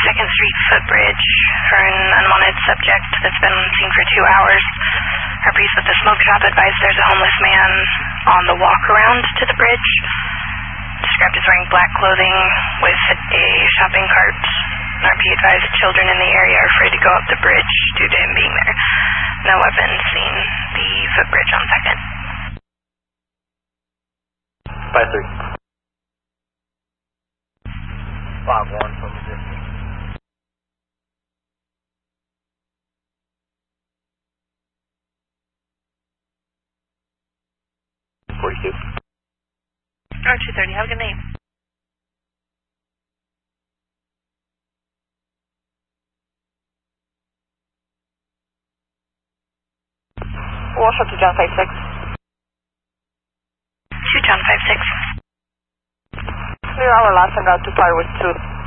2nd Street footbridge for an unwanted subject that's been seen for 2 hours. Our priest at the smoke shop advised there's a homeless man on the walk around to the bridge. Described as wearing black clothing with a shopping cart. RP advised children in the area are afraid to go up the bridge due to him being there. No weapons seen the footbridge on 2nd. 5-3. 5-1 from the distance. 42. 230, have a good night. Wash up to John 5-6. 2 John 5-6. Clear our last and route to Par with 2.